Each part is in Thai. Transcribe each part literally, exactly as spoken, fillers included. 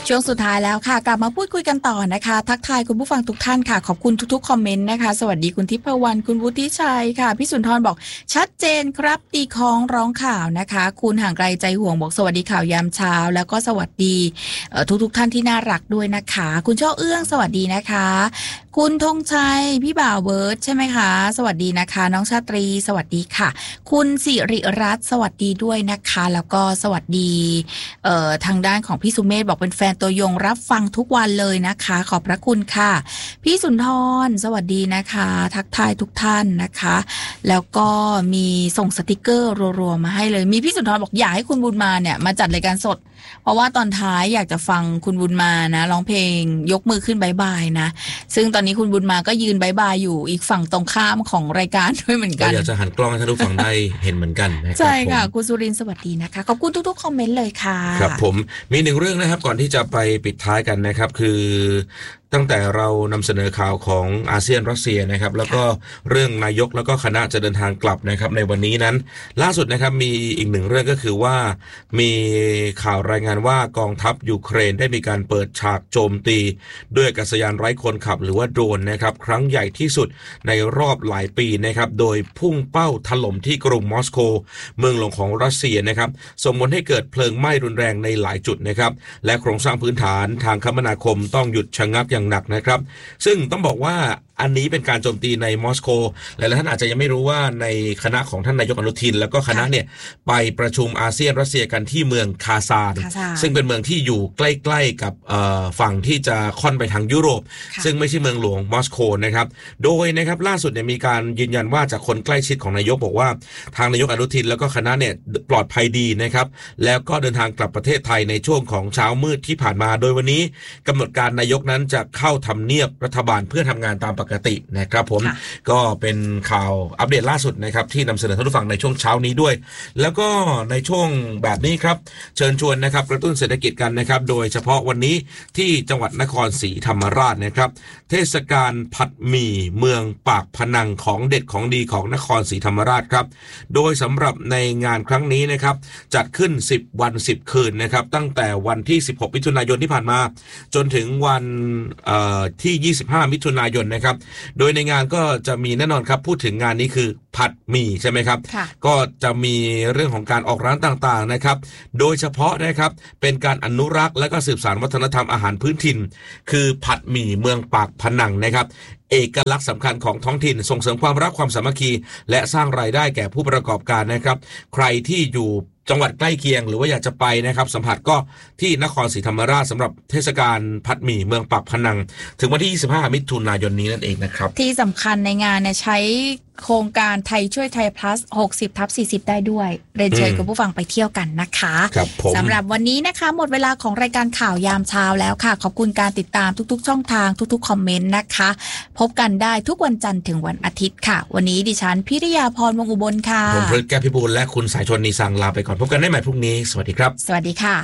ช่วงสุดท้ายแล้วค่ะกลับมาพูดคุยกันต่อนะคะทักทายคุณผู้ฟังทุกท่านค่ะขอบคุณทุกๆคอมเมนต์นะคะสวัสดีคุณทิพวรรณคุณวุฒิชัยค่ะพี่สุนทรบอกชัดเจนครับตีคองร้องข่าวนะคะคุณห่างไกลใจห่วงบอกสวัสดีข่าวยามเช้าแล้วก็สวัสดีทุกๆท่านที่น่ารักด้วยนะคะคุณช่อเอื้องสวัสดีนะคะคุณธงชัยพี่บ่าวเบิร์ดใช่ไหมคะสวัสดีนะคะน้องชาตรีสวัสดีค่ะคุณสิริรัตน์สวัสดีด้วยนะคะแล้วก็สวัสดีเอ่อทางด้านของพี่สุเมธบอกเป็นแฟนตัวยงรับฟังทุกวันเลยนะคะขอบพระคุณค่ะพี่สุนทรสวัสดีนะคะทักทายทุกท่านนะคะแล้วก็มีส่งสติกเกอร์รัวๆมาให้เลยมีพี่สุนทรบอกอยากให้คุณบุญมาเนี่ยมาจัดรายการสดเพราะว่าตอนท้ายอยากจะฟังคุณบุญมานะร้องเพลงยกมือขึ้นบายบายนะซึ่งตอนนี้คุณบุญมาก็ยืนบายบายอยู่อีกฝั่งตรงข้ามของรายการด้วยเหมือนกันก็อยากจะหันกล้องให้ท่านผู้ฟังได้เห็นเหมือนกันนะครับใช่ค่ะคุณสุรินทร์สวัสดีนะคะขอบคุณทุกๆคอมเมนต์เลยค่ะครับผมมีหนึ่งเรื่องนะครับก่อนที่จะไปปิดท้ายกันนะครับคือตั้งแต่เรานำเสนอข่าวของอาเซียนรัสเซียนะครับแล้วก็เรื่องนายกแล้วก็คณะจะเดินทางกลับนะครับในวันนี้นั้นล่าสุดนะครับมีอีกหนึ่งเรื่องก็คือว่ามีข่าวรายงานว่ากองทัพยูเครนได้มีการเปิดฉากโจมตีด้วยอากาศยานไร้คนขับหรือว่าโดรนนะครับครั้งใหญ่ที่สุดในรอบหลายปีนะครับโดยพุ่งเป้าถล่มที่กรุงมอสโกเมืองหลวงของรัสเซียนะครับส่งผลให้เกิดเพลิงไหม้รุนแรงในหลายจุดนะครับและโครงสร้างพื้นฐานทางคมนาคมต้องหยุดชะงักอย่างหนักนะครับซึ่งต้องบอกว่าอันนี้เป็นการโจมตีในมอสโกหลายๆท่านอาจจะยังไม่รู้ว่าในคณะของท่านนายกอนุทินแล้วก็คณะเนี่ยไปประชุมอาเซียนรัสเซียกันที่เมืองคาซานซึ่งเป็นเมืองที่อยู่ใกล้ๆกับฝั่งที่จะค่อนไปทางยุโรปซึ่งไม่ใช่เมืองหลวงมอสโกนะครับโดยนะครับล่าสุดเนี่ยมีการยืนยันว่าจากคนใกล้ชิดของนายกบอกว่าทางนายกอนุทินแล้วก็คณะเนี่ยปลอดภัยดีนะครับแล้วก็เดินทางกลับประเทศไทยในช่วงของเช้ามืดที่ผ่านมาโดยวันนี้กำหนดการนายกนั้นจะเข้าทำเนียบรัฐบาลเพื่อทำงานตามปกตินะครับผมก็เป็นข่าวอัปเดตล่าสุดนะครับที่นำเสนอท่านผู้ฟังในช่วงเช้านี้ด้วยแล้วก็ในช่วงแบบนี้ครับเชิญชวนนะครับกระตุ้นเศรษฐกิจกันนะครับโดยเฉพาะวันนี้ที่จังหวัดนครศรีธรรมราชนะครับเทศกาลผัดหมี่เมืองปากพนังของเด็ดของดีของนครศรีธรรมราชครับโดยสำหรับในงานครั้งนี้นะครับจัดขึ้นสิบวันสิบคืนนะครับตั้งแต่วันที่สิบหกมิถุนายนที่ผ่านมาจนถึงวันที่ยี่สิบห้ามิถุนายนนะครับโดยในงานก็จะมีแน่นอนครับพูดถึงงานนี้คือผัดหมี่ใช่ไหมครับก็จะมีเรื่องของการออกร้านต่างๆนะครับโดยเฉพาะนะครับเป็นการอนุรักษ์และก็สืบสานวัฒนธรรมอาหารพื้นถิ่นคือผัดหมี่เมืองปากพนังนะครับเอกลักษณ์สำคัญของท้องถิ่นส่งเสริมความรักความสามัคคีและสร้างรายได้แก่ผู้ประกอบการนะครับใครที่อยู่จังหวัดใกล้เคียงหรือว่าอยากจะไปนะครับสัมผัสก็ที่นครศรีธรรมราชสำหรับเทศกาลผัดหมี่เมืองปากพนังถึงวันที่ยี่สิบห้ามิถุนายนนี้นั่นเองนะครับที่สำคัญในงานเนี่ยใช้โครงการไทยช่วยไทย plus หกสิบทับสี่สิบได้ด้วยเรียนเชิญคุณผู้ฟังไปเที่ยวกันนะคะสำหรับวันนี้นะคะหมดเวลาของรายการข่าวยามเช้าแล้วค่ะขอบคุณการติดตามทุกๆช่องทางทุกๆคอมเมนต์นะคะพบกันได้ทุกวันจันทร์ถึงวันอาทิตย์ค่ะวันนี้ดิฉันพิริยาพรวงอุบลค่ะผมพฤกษ์แก้วพิบูลและคุณสายชนนีสังลาไปก่อนพบกันได้ใหม่พรุ่งนี้สวัสดีครับสวัสดีค่ะ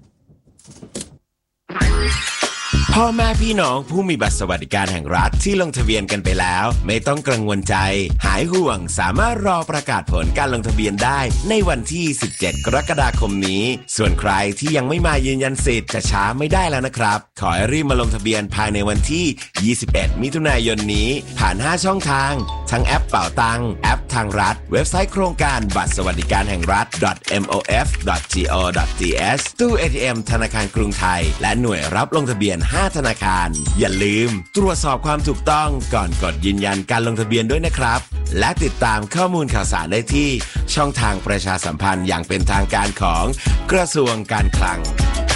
พ่อแม่พี่น้องผู้มีบัตรสวัสดิการแห่งรัฐที่ลงทะเบียนกันไปแล้วไม่ต้องกังวลใจหายห่วงสามารถรอประกาศผลการลงทะเบียนได้ในวันที่สิบเจ็ดกรกฎาคมนี้ส่วนใครที่ยังไม่มายืนยันสิทธิ์จะช้าไม่ได้แล้วนะครับขอให้รีบมาลงทะเบียนภายในวันที่ยี่สิบเอ็ดมิถุนายนนี้ผ่านห้าช่องทางทั้งแอปเป๋าตังแอปทางรัฐเว็บไซต์โครงการบัตรสวัสดิการแห่งรัฐ เอ็ม โอ เอฟ ดอท จี โอ ดอท ที เอช ตู้ เอ ที เอ็ม ธนาคารกรุงไทยและหน่วยรับลงทะเบียนห้าธนาคารอย่าลืมตรวจสอบความถูกต้องก่อนกดยืนยันการลงทะเบียนด้วยนะครับและติดตามข้อมูลข่าวสารได้ที่ช่องทางประชาสัมพันธ์อย่างเป็นทางการของกระทรวงการคลัง